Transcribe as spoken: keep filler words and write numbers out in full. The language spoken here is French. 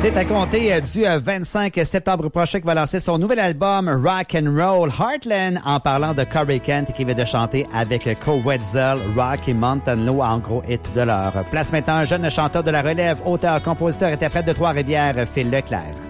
C'est à compter du vingt-cinq septembre prochain qu'il va lancer son nouvel album Rock and Roll Heartland en parlant de Corey Kent qui vient de chanter avec Cole Wetzel, Rock et Mountain Low en gros hit de l'heure. Place maintenant un jeune chanteur de la relève, auteur, compositeur, interprète de Trois-Rivières, Phil Leclerc.